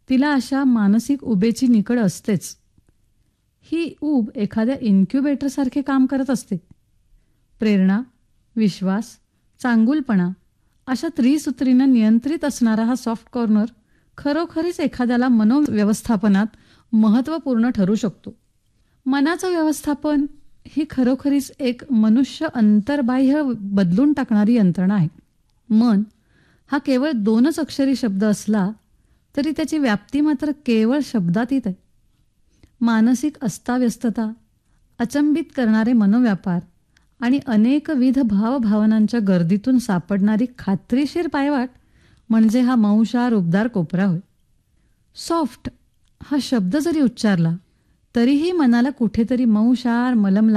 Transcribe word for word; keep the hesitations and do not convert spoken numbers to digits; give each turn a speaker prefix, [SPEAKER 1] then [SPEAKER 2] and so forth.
[SPEAKER 1] तिला अशा मानसिक उबेची निकड असतेच. ही ऊब एखाद्या इन्क्युबेटरसारखे काम करत असते. प्रेरणा, विश्वास, चांगुलपणा अशा त्रिसूत्रीनं नियंत्रित असणारा हा सॉफ्ट कॉर्नर खरोखरीच एखाद्याला मनोव्यवस्थापनात महत्त्वपूर्ण ठरू शकतो. मनाचं व्यवस्थापन ही खरोखरीच एक मनुष्य अंतर्बाह्य बदलून टाकणारी यंत्रणा आहे. मन हा केवळ दोनच अक्षरी शब्द असला तरी त्याची व्याप्ती मात्र केवळ शब्दातीत आहे. मानसिक अस्ताव्यस्तता, अचंबित करणारे मनोव्यापार आणि अनेकविध भावभावनांच्या गर्दीतून सापडणारी खात्रीशीर पायवाट म्हणजे हा मौशार उबदार कोपरा होय. सॉफ्ट हा शब्द जरी उच्चारला तरीही मनाला कुठेतरी मौशार मलम